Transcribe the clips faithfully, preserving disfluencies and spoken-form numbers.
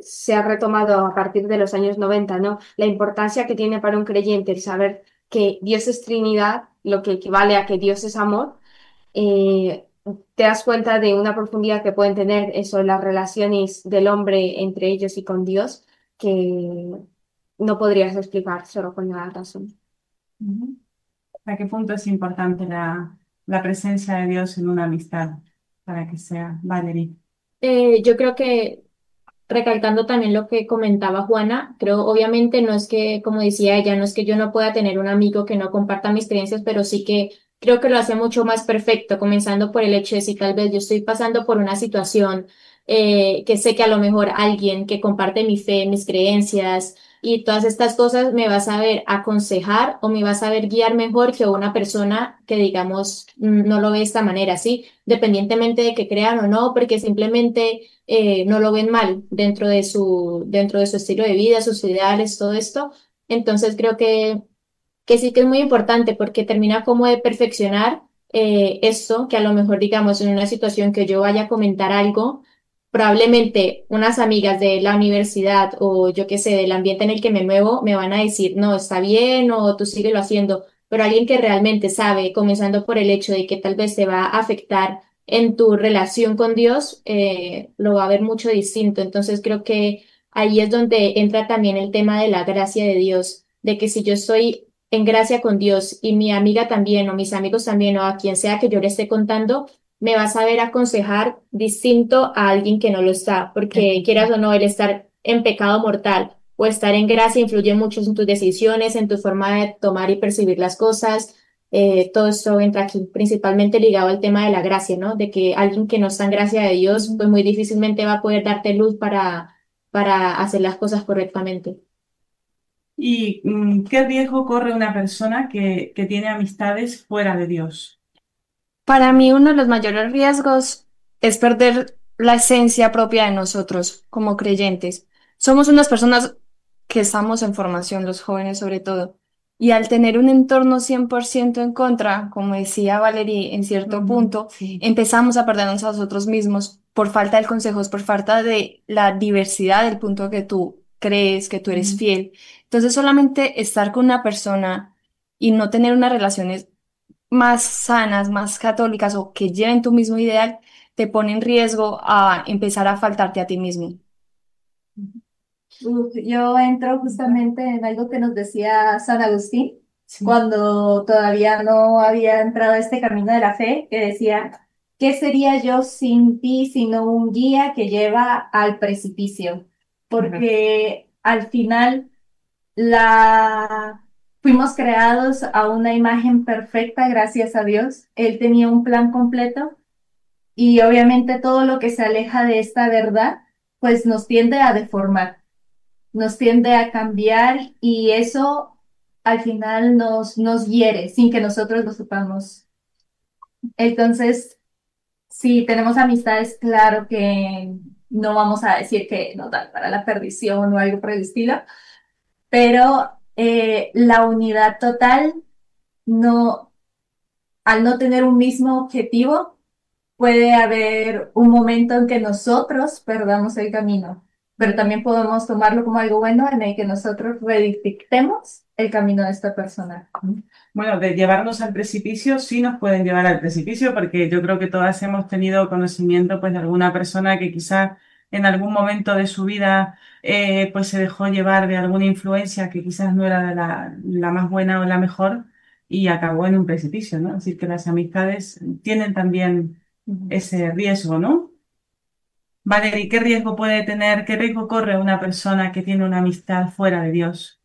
se ha retomado a partir de los años noventa, ¿no? La importancia que tiene para un creyente el saber que Dios es Trinidad, lo que equivale a que Dios es amor. eh, Te das cuenta de una profundidad que pueden tener eso, las relaciones del hombre entre ellos y con Dios, que no podrías explicar solo con la razón. Ujú. ¿Hasta qué punto es importante la, la presencia de Dios en una amistad para que sea Valerie? Eh, yo creo que recalcando también lo que comentaba Juana, creo obviamente no es que, como decía ella, no es que yo no pueda tener un amigo que no comparta mis creencias, pero sí que creo que lo hace mucho más perfecto, comenzando por el hecho de si tal vez yo estoy pasando por una situación eh, que sé que a lo mejor alguien que comparte mi fe, mis creencias y todas estas cosas me va a saber aconsejar o me va a saber guiar mejor que una persona que digamos mm, no lo ve de esta manera, ¿sí? Dependientemente de que crean o no, porque simplemente eh, no lo ven mal dentro de su, dentro de su estilo de vida, sus ideales, todo esto. Entonces creo que, que sí que es muy importante porque termina como de perfeccionar eh, esto, que a lo mejor digamos en una situación que yo vaya a comentar algo, probablemente unas amigas de la universidad o yo qué sé, del ambiente en el que me muevo, me van a decir, no, está bien o tú síguelo haciendo, pero alguien que realmente sabe, comenzando por el hecho de que tal vez te va a afectar en tu relación con Dios, eh, lo va a ver mucho distinto. Entonces creo que ahí es donde entra también el tema de la gracia de Dios, de que si yo estoy en gracia con Dios y mi amiga también o mis amigos también o a quien sea que yo le esté contando, me va a saber aconsejar distinto a alguien que no lo está, porque quieras o no, el estar en pecado mortal o estar en gracia influye mucho en tus decisiones, en tu forma de tomar y percibir las cosas. Eh, todo esto entra aquí, principalmente ligado al tema de la gracia, ¿no? De que alguien que no está en gracia de Dios, pues muy difícilmente va a poder darte luz para, para hacer las cosas correctamente. ¿Y mm, qué riesgo corre una persona que, que tiene amistades fuera de Dios? Para mí uno de los mayores riesgos es perder la esencia propia de nosotros como creyentes. Somos unas personas que estamos en formación, los jóvenes sobre todo, y al tener un entorno cien por ciento en contra, como decía Valerie, en cierto Ujú, punto, sí. empezamos a perdernos a nosotros mismos por falta de consejos, por falta de la diversidad del punto que tú crees, que tú eres Ujú. fiel. Entonces solamente estar con una persona y no tener unas relaciones más sanas, más católicas o que lleven tu mismo ideal, te pone en riesgo a empezar a faltarte a ti mismo. Uf, yo entro justamente en algo que nos decía San Agustín Sí. cuando todavía no había entrado a este camino de la fe, que decía, ¿qué sería yo sin ti sino un guía que lleva al precipicio? Ujú. Porque al final la fuimos creados a una imagen perfecta, gracias a Dios. Él tenía un plan completo y obviamente todo lo que se aleja de esta verdad, pues nos tiende a deformar, nos tiende a cambiar y eso al final nos, nos hiere sin que nosotros lo sepamos. Entonces, si tenemos amistades, claro que no vamos a decir que nos dan para la perdición o algo por el estilo, pero eh, la unidad total, no, al no tener un mismo objetivo, puede haber un momento en que nosotros perdamos el camino, pero también podemos tomarlo como algo bueno en el que nosotros redictemos el camino de esta persona. Bueno, de llevarnos al precipicio, sí nos pueden llevar al precipicio, porque yo creo que todas hemos tenido conocimiento pues, de alguna persona que quizás en algún momento de su vida eh, pues se dejó llevar de alguna influencia que quizás no era la, la más buena o la mejor y acabó en un precipicio, ¿no? Es decir, que las amistades tienen también ese riesgo, ¿no? Valerie, ¿qué riesgo puede tener, qué riesgo corre una persona que tiene una amistad fuera de Dios?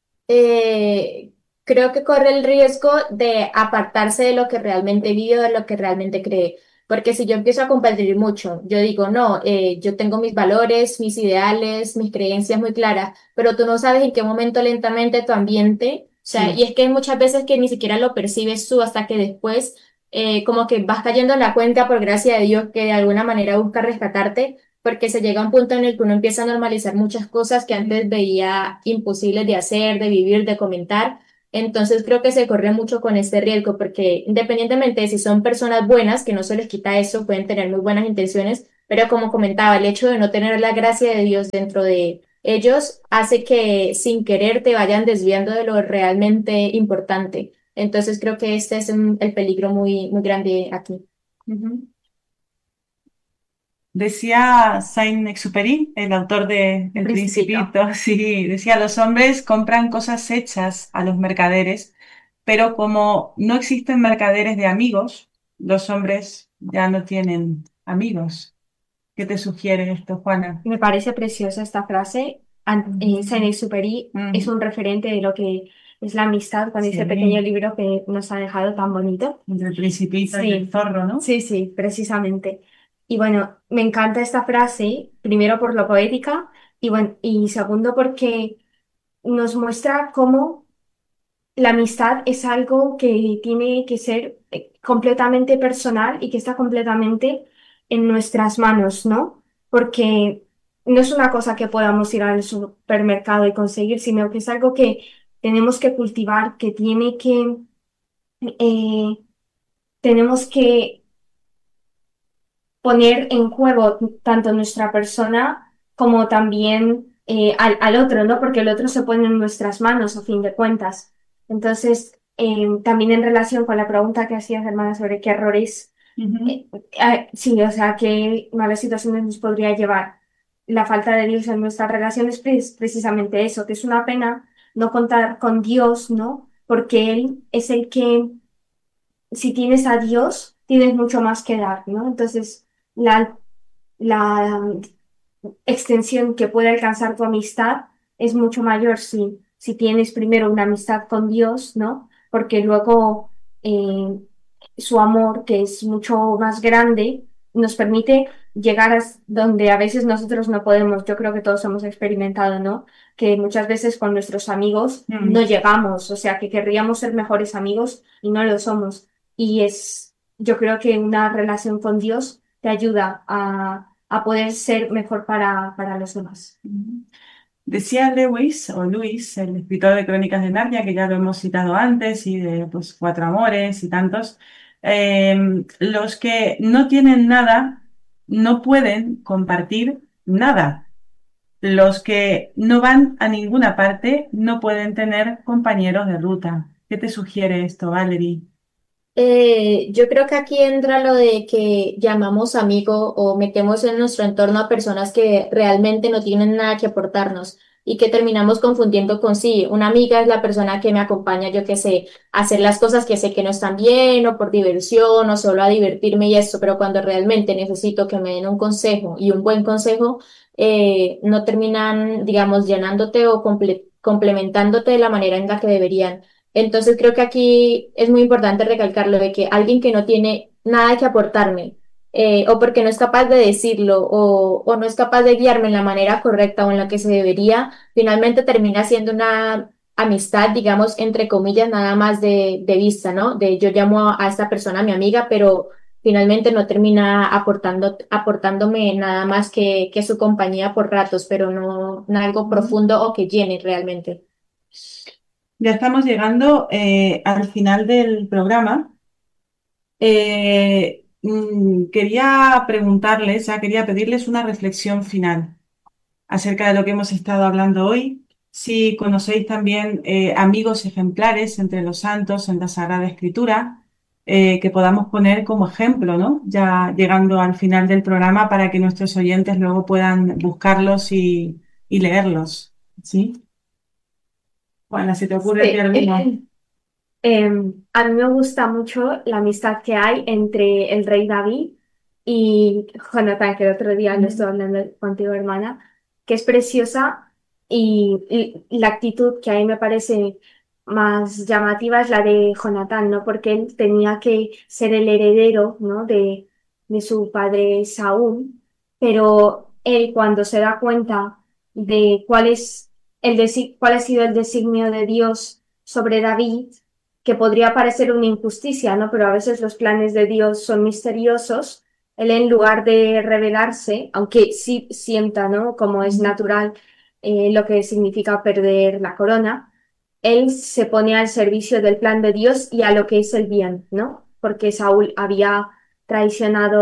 eh, Creo que corre el riesgo de apartarse de lo que realmente vive o de lo que realmente cree. Porque si yo empiezo a compartir mucho, yo digo, no, eh, yo tengo mis valores, mis ideales, mis creencias muy claras, pero tú no sabes en qué momento lentamente tu ambiente, o sea, y Sí. es que hay muchas veces que ni siquiera lo percibes tú hasta que después, eh, como que vas cayendo en la cuenta, por gracia de Dios, que de alguna manera busca rescatarte porque se llega a un punto en el que uno empieza a normalizar muchas cosas que antes veía imposibles de hacer, de vivir, de comentar. Entonces creo que se corre mucho con este riesgo, porque independientemente de si son personas buenas, que no se les quita eso, pueden tener muy buenas intenciones, Pero como comentaba, el hecho de no tener la gracia de Dios dentro de ellos hace que sin querer te vayan desviando de lo realmente importante. Entonces creo que este es un- el peligro muy, muy grande aquí. Ujú. Decía Saint-Exupéry, el autor de El Principito. Principito, sí, decía, los hombres compran cosas hechas a los mercaderes, pero como no existen mercaderes de amigos, los hombres ya no tienen amigos. ¿Qué te sugiere esto, Juana? Me parece preciosa esta frase. An- eh, Saint-Exupéry es Mm, un referente de lo que es la amistad con ese pequeño sí, libro que nos ha dejado tan bonito. entre el Principito y el Sí, zorro, ¿no? sí, sí, precisamente. Y bueno, me encanta esta frase, primero por lo poética y bueno, y segundo porque nos muestra cómo la amistad es algo que tiene que ser eh, completamente personal y que está completamente en nuestras manos, ¿no? Porque no es una cosa que podamos ir al supermercado y conseguir, sino que es algo que tenemos que cultivar, que tiene que, eh, tenemos que poner en juego tanto nuestra persona como también eh, al, al otro, ¿no? Porque el otro se pone en nuestras manos, a fin de cuentas. Entonces, eh, también en relación con la pregunta que hacías, hermana, sobre qué errores, Ujú. eh, eh, sí, o sea, qué malas situaciones nos podría llevar la falta de Dios en nuestras relaciones, es precisamente eso, que es una pena no contar con Dios, ¿no? Porque Él es el que si tienes a Dios, tienes mucho más que dar, ¿no? Entonces, la, la extensión que puede alcanzar tu amistad es mucho mayor si, si tienes primero una amistad con Dios, ¿no? Porque luego eh, su amor, que es mucho más grande, nos permite llegar a s- donde a veces nosotros no podemos. Yo creo que todos hemos experimentado, ¿no? Que muchas veces con nuestros amigos no Mm. llegamos, o sea, que querríamos ser mejores amigos y no lo somos. Y es, yo creo que una relación con Dios te ayuda a a poder ser mejor para, para los demás. Ujú. Decía Lewis, o Luis, el escritor de Crónicas de Narnia, que ya lo hemos citado antes, y de pues, Cuatro Amores y tantos, eh, los que no tienen nada no pueden compartir nada. Los que no van a ninguna parte no pueden tener compañeros de ruta. ¿Qué te sugiere esto, Valerie? Eh, yo creo que aquí entra lo de que llamamos amigo o metemos en nuestro entorno a personas que realmente no tienen nada que aportarnos y que terminamos confundiendo con sí. Una amiga es la persona que me acompaña, yo qué sé, a hacer las cosas que sé que no están bien o por diversión o solo a divertirme y esto, pero cuando realmente necesito que me den un consejo y un buen consejo, eh, no terminan, digamos, llenándote o comple- complementándote de la manera en la que deberían. Entonces creo que aquí es muy importante recalcarlo de que alguien que no tiene nada que aportarme, eh, o porque no es capaz de decirlo, o, o no es capaz de guiarme en la manera correcta o en la que se debería, finalmente termina siendo una amistad, digamos, entre comillas, nada más de, de vista, ¿no? De yo llamo a, a esta persona mi amiga, pero finalmente no termina aportando, aportándome nada más que, que su compañía por ratos, pero no, no algo profundo o que llene realmente. Ya estamos llegando eh, al final del programa. Eh, mm, quería preguntarles, ya quería pedirles una reflexión final acerca de lo que hemos estado hablando hoy. Si conocéis también eh, amigos ejemplares entre los santos en la Sagrada Escritura, eh, que podamos poner como ejemplo, ¿no? Ya llegando al final del programa para que nuestros oyentes luego puedan buscarlos y, y leerlos. ¿Sí? Bueno, ¿se te ocurre a ti Sí. alguno? Em, a mí me gusta mucho la amistad que hay entre el rey David y Jonathan, que el otro día lo estuve hablando contigo, hermana, que es preciosa y, y la actitud que a mí me parece más llamativa es la de Jonathan, ¿no? Porque él tenía que ser el heredero, ¿no? De, de su padre Saúl, pero él cuando se da cuenta de cuál es el desi- cuál ha sido el designio de Dios sobre David, que podría parecer una injusticia, ¿no? Pero a veces los planes de Dios son misteriosos. Él en lugar de rebelarse, aunque sí sienta, ¿no? Como es natural eh, lo que significa perder la corona, él se pone al servicio del plan de Dios y a lo que es el bien, ¿no? Porque Saúl había traicionado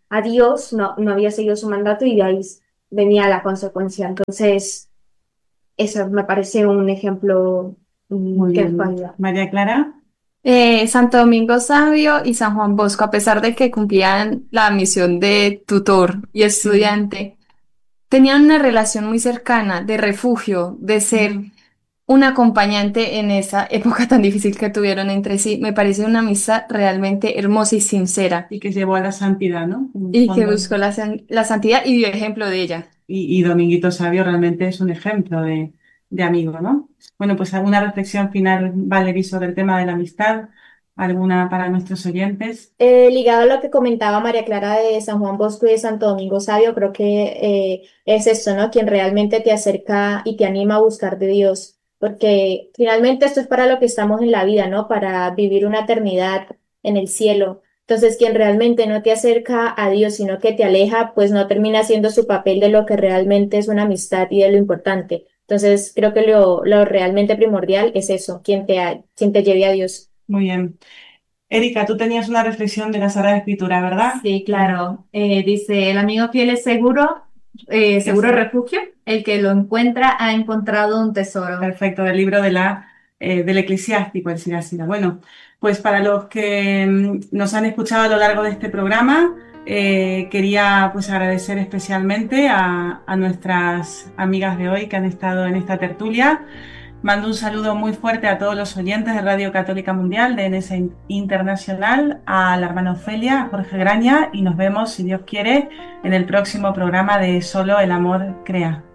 a Dios, no, no había seguido su mandato y de ahí venía la consecuencia. Entonces, eso me parece un ejemplo mm, Muy que nos puede bien. ayudar. María Clara. Eh, Santo Domingo Sabio y San Juan Bosco, a pesar de que cumplían la misión de tutor y Sí. estudiante, tenían una relación muy cercana, de refugio, de ser Mm. un acompañante en esa época tan difícil que tuvieron entre sí. Me parece una amistad realmente hermosa y sincera, Y que llevó a la santidad, ¿no? En el y que fondo. buscó la, san- la santidad y dio ejemplo de ella. Y, y Dominguito Sabio realmente es un ejemplo de, de amigo, ¿no? Bueno, pues alguna reflexión final, Valerie, sobre el tema de la amistad, alguna para nuestros oyentes. Eh, ligado a lo que comentaba María Clara de San Juan Bosco y de Santo Domingo Sabio, creo que eh, es esto, ¿no? Quien realmente te acerca y te anima a buscar de Dios, porque finalmente esto es para lo que estamos en la vida, ¿no? Para vivir una eternidad en el cielo. Entonces, quien realmente no te acerca a Dios, sino que te aleja, pues no termina haciendo su papel de lo que realmente es una amistad y de lo importante. Entonces, creo que lo, lo realmente primordial es eso, quien te, a- quien te lleve a Dios. Muy bien. Erika, tú tenías una reflexión de la Sagrada Escritura, ¿verdad? Sí, claro. Eh, dice, el amigo fiel es seguro, eh, seguro Eso. refugio. El que lo encuentra ha encontrado un tesoro. Perfecto, del libro de la, eh, del Eclesiástico, el Sira Sira. Bueno, pues para los que mm, nos han escuchado a lo largo de este programa, eh, quería pues agradecer especialmente a, a nuestras amigas de hoy que han estado en esta tertulia. Mando un saludo muy fuerte a todos los oyentes de Radio Católica Mundial, de N S Internacional, a la hermana Ofelia, a Jorge Graña, y nos vemos, si Dios quiere, en el próximo programa de Solo el Amor Crea.